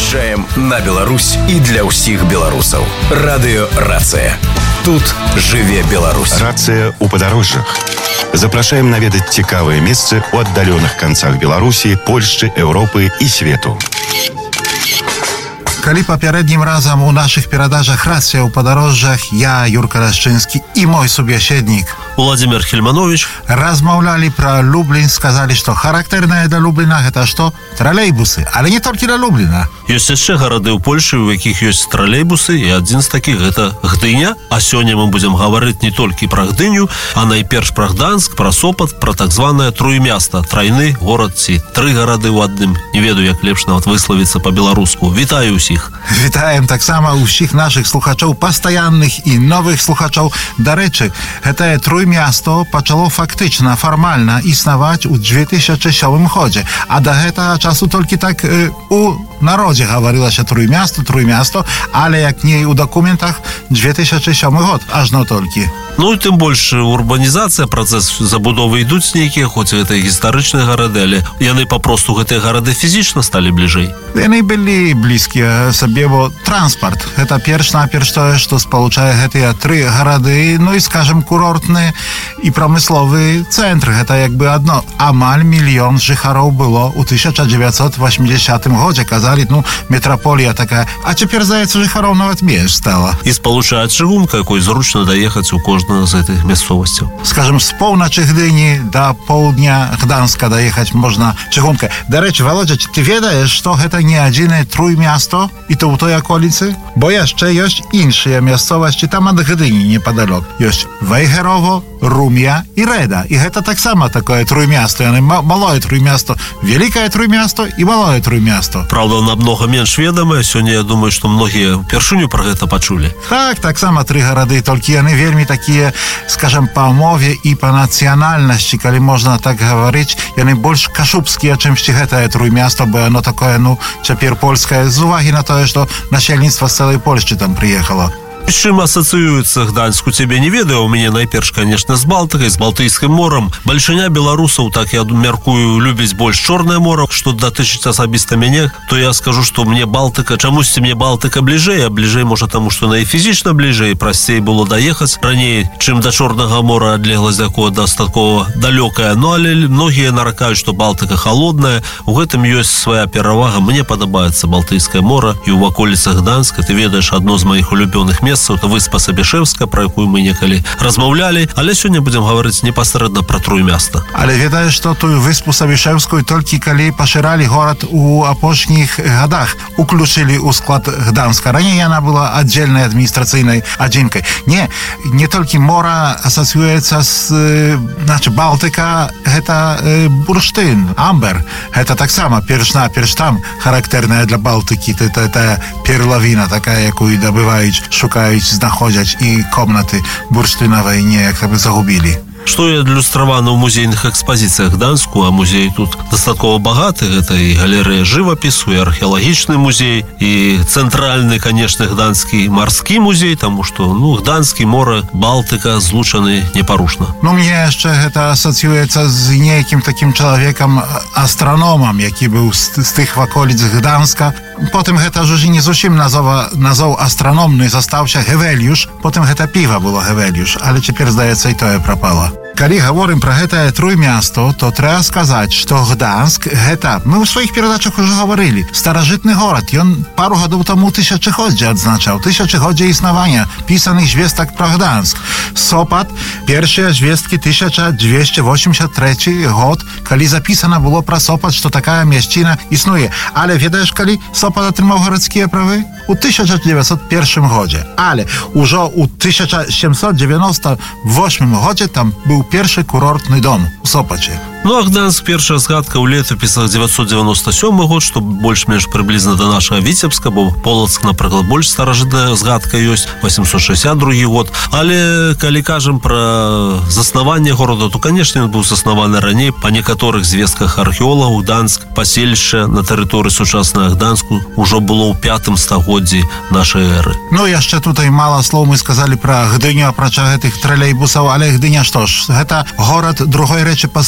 Выязджаем на Беларусь и для ўсіх беларусаў. Радыё «Рацыя». Тут жыве Беларусь. Рацыя ў падарожжах. Запрашаем наведаць цікавыя месцы ў аддаленых канцах Беларусі, Польшчы, Еўропы і свету. Калі папярэднім разам у нашых перадачах «Рацыя ў падарожжах» я, Юрка Рашчынскі, і мой субяседнік Владимир Хельманович размаўлялі пра Люблін, сказалі, што характэрнае для Любліна гэта што? Тралейбусы, але не толькі для Любліна. Ёсць яшчэ гарады ў Польшы, у якіх ёсць тралейбусы, і адзін з такіх гэта Гдыня. А сёння мы будзем гаварыць не толькі пра Гдыню, а найперш пра Гданск, пра Сопат, пра так званае Труймяста, трайны горад ці тры гарады ў адным. Не ведаю, як лепш нават выславіцца па-беларуску. Вітаю ўсіх. Вітаем таксама ўсіх нашых слухачоў, пастаянных і новых слухачоў. Дарэчы, гэтае Труймясто пачало фактычна, фармальна існаваць у 2007 годзе, а да гэтага часу толькі так у народзе гаварылася Труймясто, але як не ў дакументах 2007 год, ажно толькі. Ну і тым больш урбанізацыя, працэс забудовы ідуць нейкія, хоць гэта і гістарычныя гарады, але яны папросту гэтыя гарады фізічна сталі бліжэй. Яны былі блізкія сабе, бо транспарт гэта перш-наперш тое, што спалучае гэтыя тры гарады, ну і скажем курортны і прамысловы цэнтр. Гэта як бы адно. Амаль мільён жыхароў было ў 1980 годзе. Казалі, ну, метраполія такая. А цяпер, здаецца, жыхароў нават менш стала. І спалучае чыгунка, якой зручна даехаць у кожную з гэтых мясцовасцяў. Скажем, з поўначы Гдыні да поўдня Гданска даехаць можна чыгункай. Дарэчы, Володя, ты ведаеш, што гэта не адзінае Труймясто і то ў той аколіцы? Бо яшчэ ёсць іншыя мясцовасці там ад Гдыні непадалёк. Ёсць Вайгерово, Румя і Реда. І гэта таксама такое Труймясто. Яны малое Труймясто, вялікае Труймясто і малое Труймясто. Правда, намного менш ведамае. Сёння, я думаю, што многія першыню пра гэта пачулі. Так, таксама тры гарады, толькі яны вельмі такія, скажем, па мове і па нацыянальнасці, калі можна так гаварыць, яны больш кашубскія, чымсьці гэтае Труймясто, бо яно такое, ну, цяпер польскае, з увагі на тое, што насельніцтва з цэлай Польшчы там прыехала. З чым асацыюецца Гданьск, у цябе не ведаю, у мяне найперш, конечно, з Балтыкай, з Балтыйскім морам. Бальшыня беларусаў, так я мяркую, любіць больш Чорнае мора. Што датычыць асабіста мяне, то я скажу, што мне Балтыка, чамусьці мне Балтыка бліжэй, а бліжэй, можа, таму, што на і фізічна бліжэй, прасцей было даехаць раней, чым да Чорнага мора адлегласць такое дастаткова далёкая. Ну, але многія наракаюць, што Балтыка халодная, у гэтым ёсць свая перавага. Мне падабаецца Балтыйскае мора, і ў ваколіцах Гданска, ты ведаеш, адно з маіх улюбёных месцаў, это выспа Сабішэўская, пра якую мы некалі размаўлялі, але сёння будзем гаварыць непасрэдна пра Труймяста. Але ведаеш, што тую выспу Сабішэўскую толькі калі пашыралі горад у апошніх гадах, уключылі ў склад Гданска. Раней яна была аддзельнай адміністрацыйнай адзінкай. Не толькі мора асацыюецца з, значит, Балтыка, гэта бурштын, амбер. Гэта таксама перш-наперш там характэрная для Балтыкі. Это перлавіна такая, якую дабываюць, шукаюць, знаходзяць і комнаты бурштынавай неяк загубілі. Што і адлюстравана ў музейных экспазіцыях Гданску, а музей тут дастаткова багаты. Гэта і галерэя жывапісу, і археалагічны музей, і цэнтральны, канешне, гданскі марскі музей, таму што, ну, Гданскі, мора, Балтыка злучаны непарушна. Ну, мне яшчэ гэта асацыюецца з нейкім такім чалавекам, астраномам, які быў з тых ваколіц Гданска. Потым гэта ж не зусім назоў астраномны застаўся Гевельюш, потым гэта піва было Гевельюш, але цяпер, здаецца, і тое прапала. Калі гаворым пра гэтае Труймясто, то трэба сказаць, што Гданск гэта, мы ў сваіх перадачах ужо гаварылі, старажытны горад. Ён пару гадоў таму тысячагоддзе адзначаў, тысячагоддзе існавання пісаных звестак пра Гданск. Сопат, першыя звесткі 1283 год, калі запісана было пра Сопат, што такая мясціна існуе. Але ведаеш, калі Сопат атрымаў гарадскія правы? У 1901 годзе. Але ўжо ў 1798 годзе там быў першы курортны дом у Сопачы. Ну, а Гданск, першая згадка ў летапісах 997 год, што больш-менш прыблізна да нашага Віцебска, бо Полацк, напрыклад, больш старажытная згадка ёсць, 862 год. Але калі кажам пра заснаванне горада, то, канешне, ён быў заснаваны раней. Па некаторых звестках археолагаў Гданск, паселішча на тэрыторыі сучаснага Гданску ўжо было ў 5 стагоддзі нашай эры. Ну, яшчэ тут і мала слоў мы сказалі пра Гдыню, апрача гэтых тралейбусаў, але Гдыня што ж? Гэта горад другой Рэчы Паспалітай.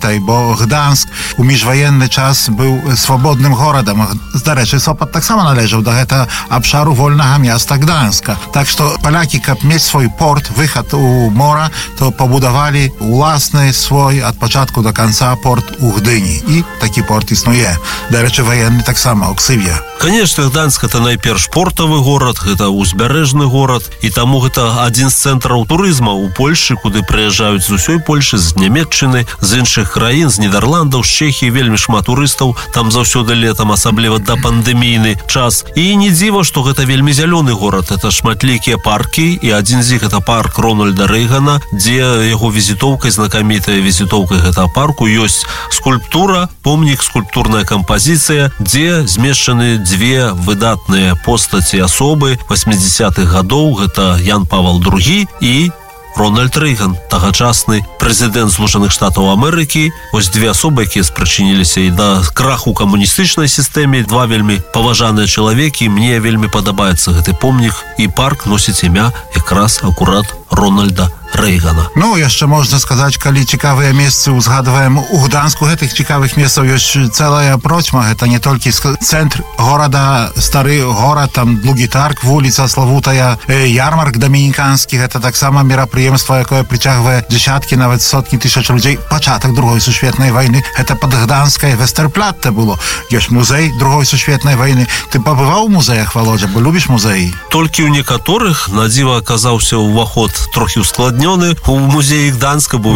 dzisiaj, bo Gdańsk u międzywojenny czas był swobodnym городом. Zdareczy, Sopot tak samo należał do tego obszaru wolnego miasta Gdańska. Tak, że Polaki, jak mieć swój port, wychód u mora, to pobudowali własny swój od początku do końca port u Gdyni. I taki port istnieje. Дарэчы, военный так само, Оксывья. Конечно, Гданьск это найперш портовый город, это узбярэжны город, и таму гэта адзін з цэнтраў турызма у Польшы, куды прыязджаюць з усёй Польшы, з Нямецчыны, з іншых краін, з Нідерландаў, з Чэхіі, вельмі шмат турыстаў, там заўсёды летам, асабліва да пандэмійны час. І не дзіва, што гэта вельмі зялёны горад, это шматлікія паркі, і адзін з іх это парк Рональда Рэйгана, дзе яго візітоўкай, знакамітая візітоўкай гэтага парку ёсць скульптура, помнік, скульптурная кампазіцыя, дзе змешчаны дзве выдатныя постаці асобы 80-х гадоў. Гэта Ян Павел II і Рональд Рэйган, тагачасны прэзідэнт Злучаных Штатаў Амерыкі. Вось две асобы, якія спрычыніліся і да краху камуністычнай сістэме, два вельмі паважаныя чалавекі. Мне вельмі падабаецца гэты помнік, і парк носіць імя якраз акурат Рональда Рэйгана. Ну, яшчэ можна сказаць, калі цікавыя месцы узгадваем у Гданьску, гэтых цікавых месцаў ёсць цэлая процьма. Гэта не толькі цэнтр горада, стары горад, там Długi Targ, вуліца славутая, ярмарк дамініканскі, гэта таксама мерапрыемства, якое прыцягвае дзесяткі, нават сотні тысяч людзей. Пачатак Другой сусветнай вайны, гэта пад Гданьскай Вестэрплатте было. Ёсць музей Другой сусветнай вайны. Ты пабываў у музеях, Володя, бо любіш музеі? Толькі ў некаторых, на дзіва, аказаўся ўваход трохі ускладнёны. У музеі Гданьска, бо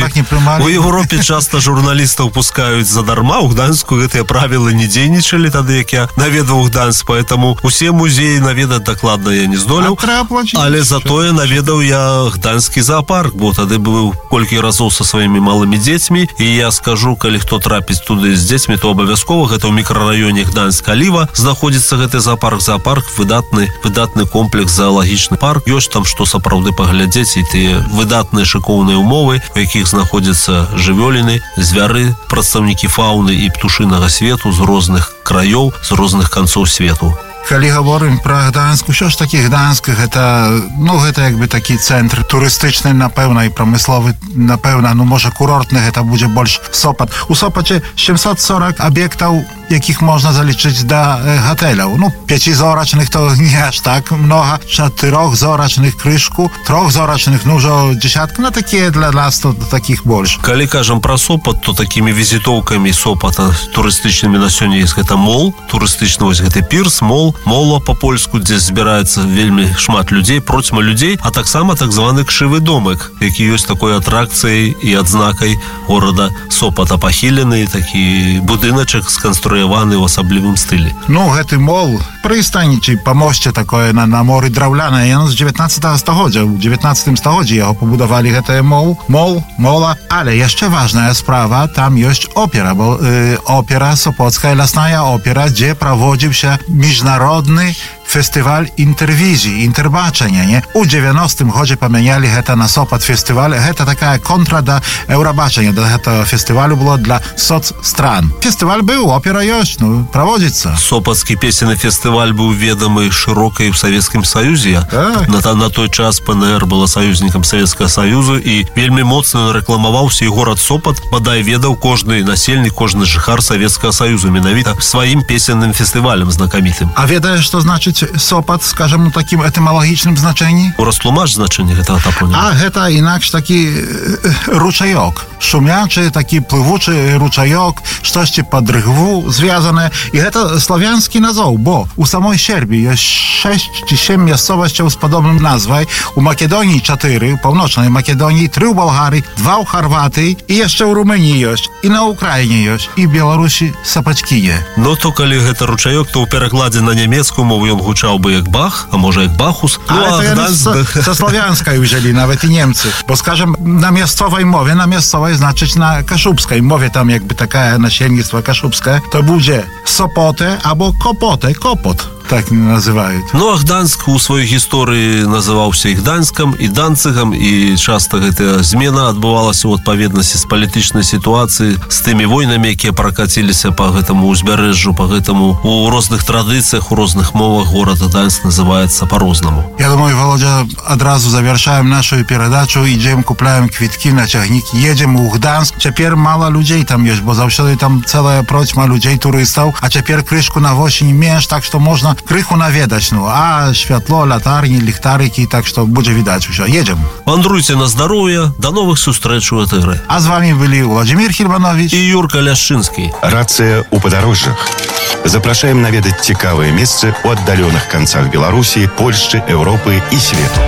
у Европе часто журналістаў пускаюць задарма. У Гданьску гэтыя правілы не дзейнічалі тады, як я наведваў Гданьск, поэтому усе музеі наведаць дакладна я не здолеў. Але затое наведаў я Гданьскі зоопарк, бо тады быў колькі разоў са сваімі малымі дзецьмі, і я скажу, калі хто трапіць туды з дзецьмі, то абавязкова гэта ў мікрараёне Гданьск-Аліва знаходзіцца гэты зоопарк. Зоопарк выдатны комплекс, заалагічны парк. Ёсць там што сапраўды паглядзець, і ты выдатныя шыкоўныя умовы, у якіх знаходзяцца жывёліны, звяры, прадстаўнікі фауны і птушынага свету з розных краёў, з розных канцоў свету. Калі гаворым пра Гданьск, усё ж такі Гданьск гэта як бы такі цэнтр турыстычны, напэўна, і прамысловы, напэўна, можа курортны, гэта будзе больш Сопот. У Сопоце 740 аб'ектаў, якіх можна залічыць да гатэляў. 5-зорачных то не аж так многа, 4-зорачных крышку, 3-зорачных, ўжо дзесятка, такія для нас то такіх больш. Калі кажам пра Сопот, то такімі візітоўкамі Сопота турыстычнымі на сёння ёсць гэта мол, турыстычны вось гэты пірс, мола по-польску, дзе збіраецца вельмі шмат людзей, процьма людзей, а таксама так званы кшывы домик, які ёсць такой атракцыяй і адзнакай горада Сопота. Пахілены такі будыначак сканструяваны ў асаблівым стылі. Гэты мол прыстанічай па мосце такое на моры драўлянае, яно з 19 стагоддзя. У 19 стагоддзі яго пабудавалі гэтае мола. Але яшчэ важная справа, там ёсць опера, бо опера, Сопоцкая лясная опера, дзе праводзіўся міжнародны фестываль інтэрвізій, інтэрбачання, не? У 90-м годзе памянялі гэта на Сопот фестываль. Гэта такая контра да Еўрабачання. Да гэтага фестывалю было для соцстран. Фестываль быў, опера ёсць, праводзіцца. Сопотскі песенны фестываль быў ведамы шырокай ў Савецкім Саюзе. На той час ПНР была саюзнікам Савецкага Саюзу, і вельмі моцна рэкламаваўся, і горад Сопот, бадай, ведаў кожны насельнік, кожны жыхар Савецкага Саюзу менавіта сваім песенным фестывалем знакамітым. А ведаеш, што значыць Сопот, скажем, такім этымалагічным значэнні? Растлумач значэнне гэтага тапоніма. А гэта інакш такі ручаёк. Шумячы, такі плывучы ручаёк, штосьці пад рыгву звязанае. І гэта славянскі назоў, бо у самой Сербіі ёсць 6 ці 7 мясцовасцяў з падобным назвай. У Македоніі 4, у паўночнай Македоніі 3 у Балгарыі, 2 у Харватыі, і яшчэ ў Румыніі ёсць, і на Украіне ёсць, і в Беларусі Сапачкіе. То калі гэта ручаёк, то ў перакладзе на нямецкую мову ён гучаў бы як Бах, а можа як Бахус. Са славянскай узялі нават і немцы. Бо, скажем, на мясцовай мове, значыць на кашубскай мове, там якby такая насельніцтва кашубскае, то будзе Сопоте або Копоте, Копот. так называют. Ну, а Гданьск у сваёй гісторыі называўся і Гданьскам, і Данцыгам, і часта гэтая змена адбывалася ў адпаведнасці з палітычнай сітуацыяй, з тымі войнамі, якія пракаціліся па гэтаму ўзбярэжжу, па гэтаму у розных традыцыях, у розных мовах горад Гданьск называецца по-рознаму. Я думаю, Володя, одразу завершаем нашу передачу, ідзем, купляем квіткі на цягнік, едзем у Гданьск. Цяпер мала людзей там ёсць, бо заўсёды там цэлая процьма людзей, турыстаў, а цяпер крышку на восень менш, так што можна крыху наведаць. Ну, а святло, лятарні, ліхтарыкі, так што будзе відаць усё. Едзем. Вандруйце на здароўе, да новых сустрэч у этэры. А з вами былі Владимир Хільбанович І Юрка Ляшчынскі. Рацыя ў падарожжах. Запрашаем наведаць цікавыя месцы ў аддаленых канцах Беларусі, Польшчы, Еўропы і свету.